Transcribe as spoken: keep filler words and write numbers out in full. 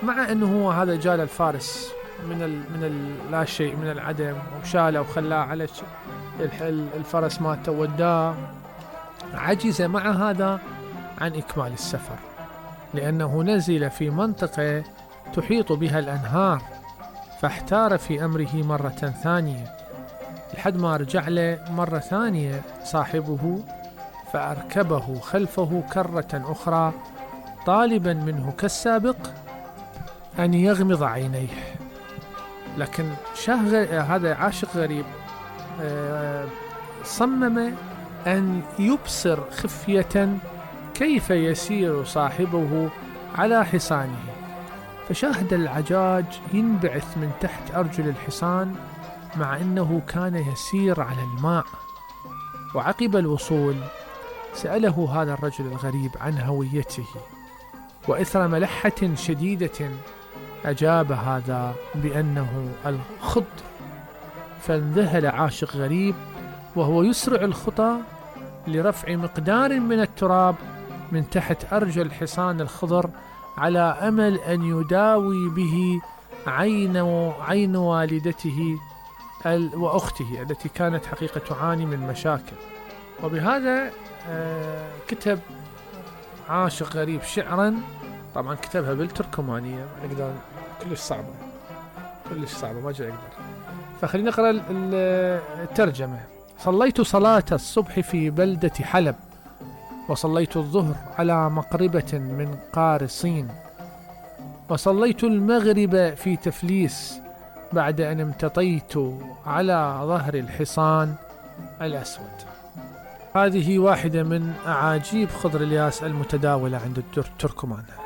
مع أنه هو هذا جال الفارس من ال من ال لا شيء، من العدم، وشاله وخلاه على الفرس مات وداه، عجز مع هذا عن إكمال السفر، لأنه نزل في منطقة تحيط بها الأنهار، فاحتار في أمره مرة ثانية، لحد ما رجع له مرة ثانية صاحبه فأركبه خلفه كرة أخرى، طالبا منه كالسابق أن يغمض عينيه. لكن شاه هذا عاشق غريب صمم أن يبصر خفية كيف يسير صاحبه على حصانه، فشاهد العجاج ينبعث من تحت أرجل الحصان مع أنه كان يسير على الماء. وعقب الوصول سأله هذا الرجل الغريب عن هويته، وإثر ملحة شديدة أجاب هذا بأنه الخضر. فانذهل عاشق غريب وهو يسرع الخطى لرفع مقدار من التراب من تحت أرجل الحصان الخضر، على أمل أن يداوي به عين عين والدته وأخته التي كانت حقيقة تعاني من مشاكل. وبهذا كتب عاشق غريب شعرا، طبعا كتبها بالتركمانية، ما نقدر، كلش صعبة كلش صعبة ما جاي أقدر. فخلينا نقرأ الترجمة. صليت صلاة الصبح في بلدة حلب، وصليت الظهر على مقربة من قارصين، وصليت المغرب في تفليس بعد أن امتطيت على ظهر الحصان الأسود. هذه واحدة من أعاجيب خضر الياس المتداولة عند التركمان.